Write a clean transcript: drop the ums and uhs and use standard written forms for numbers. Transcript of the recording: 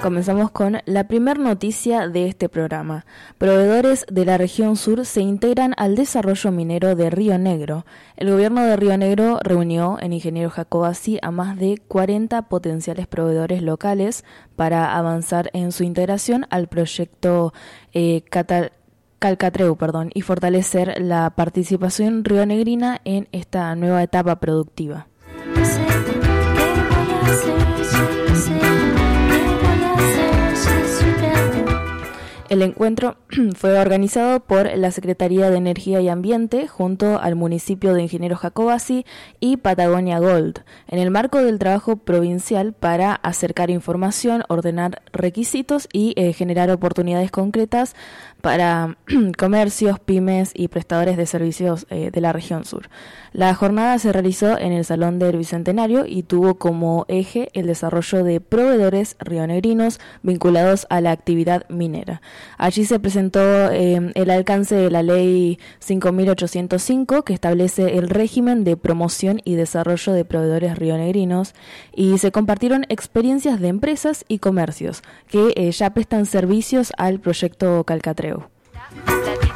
Comenzamos con la primer noticia de este programa. Proveedores de la región sur se integran al desarrollo minero de Río Negro. El gobierno de Río Negro reunió en Ingeniero Jacobacci a más de 40 potenciales proveedores locales para avanzar en su integración al proyecto Calcatreu, y fortalecer la participación rionegrina en esta nueva etapa productiva. El encuentro fue organizado por la Secretaría de Energía y Ambiente junto al municipio de Ingeniero Jacobacci y Patagonia Gold, en el marco del trabajo provincial para acercar información, ordenar requisitos y generar oportunidades concretas para comercios, pymes y prestadores de servicios de la región sur. La jornada se realizó en el Salón del Bicentenario y tuvo como eje el desarrollo de proveedores rionegrinos vinculados a la actividad minera. Allí se presentó el alcance de la Ley 5.805, que establece el régimen de promoción y desarrollo de proveedores rionegrinos, y se compartieron experiencias de empresas y comercios que ya prestan servicios al proyecto Calcatreu.